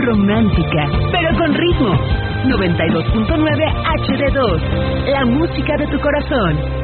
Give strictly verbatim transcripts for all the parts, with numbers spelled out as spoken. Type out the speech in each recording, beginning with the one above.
romántica, pero con ritmo. noventa y dos punto nueve H D dos, la música de tu corazón.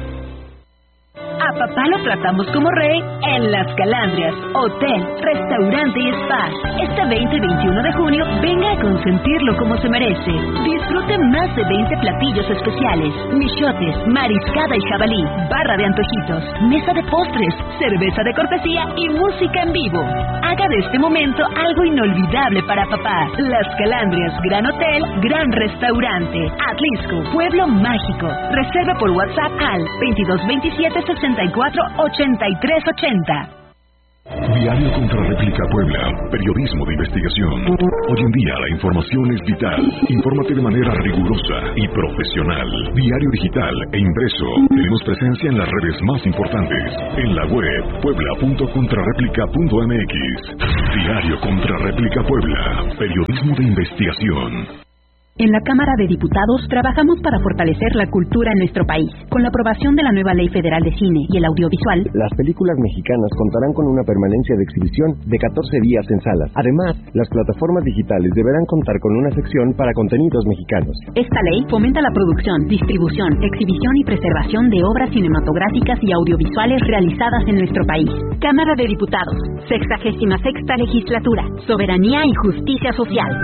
A papá lo tratamos como rey en Las Calandrias, hotel, restaurante y spa. Este veinte y veintiuno de junio, venga a consentirlo como se merece. Disfrute más de veinte platillos especiales, michotes, mariscada y jabalí, barra de antojitos, mesa de postres, cerveza de cortesía y música en vivo. Haga de este momento algo inolvidable para papá. Las Calandrias, gran hotel, gran restaurante. Atlisco, pueblo mágico. Reserva por WhatsApp al veintidós veintisiete sesenta y cuatro ochenta y tres ochenta. Diario Contra Réplica Puebla, periodismo de investigación. Hoy en día la información es vital. Infórmate de manera rigurosa y profesional. Diario digital e impreso. Tenemos presencia en las redes más importantes. En la web puebla punto contrarréplica punto m x. Diario Contra Réplica Puebla, periodismo de investigación. En la Cámara de Diputados trabajamos para fortalecer la cultura en nuestro país. Con la aprobación de la nueva Ley Federal de Cine y el Audiovisual, las películas mexicanas contarán con una permanencia de exhibición de catorce días en salas. Además, las plataformas digitales deberán contar con una sección para contenidos mexicanos. Esta ley fomenta la producción, distribución, exhibición y preservación de obras cinematográficas y audiovisuales realizadas en nuestro país. Cámara de Diputados, sexagésima sexta legislatura, soberanía y justicia social.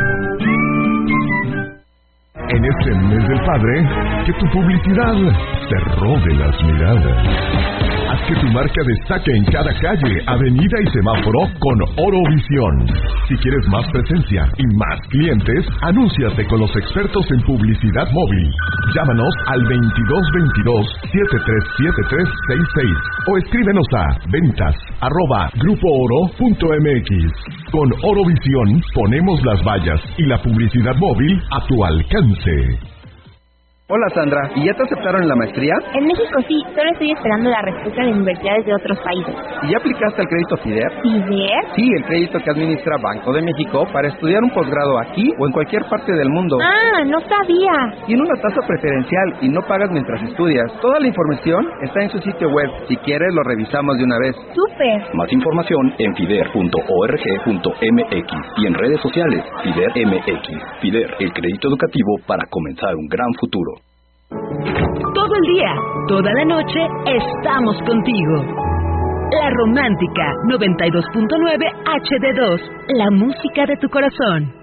En este mes del padre, que tu publicidad te robe las miradas. Haz que tu marca destaque en cada calle, avenida y semáforo con Orovisión. Si quieres más presencia y más clientes, anúnciate con los expertos en publicidad móvil. Llámanos al veintidós veintidós setenta y tres setenta y tres sesenta y seis o escríbenos a ventas arroba grupo oro punto m x. Con Orovisión ponemos las vallas y la publicidad móvil a tu alcance. Hola Sandra, ¿y ya te aceptaron en la maestría? En México sí, solo estoy esperando la respuesta de universidades de otros países. ¿Y ya aplicaste al crédito FIDER? ¿FIDER? Sí, el crédito que administra Banco de México para estudiar un posgrado aquí o en cualquier parte del mundo. Ah, no sabía. Tiene una tasa preferencial y no pagas mientras estudias. Toda la información está en su sitio web. Si quieres lo revisamos de una vez. ¡Súper! Más información en fider punto org punto m x y en redes sociales FIDER M X. FIDER, el crédito educativo para comenzar un gran futuro. Todo el día, toda la noche, estamos contigo. La Romántica noventa y dos punto nueve H D dos, la música de tu corazón.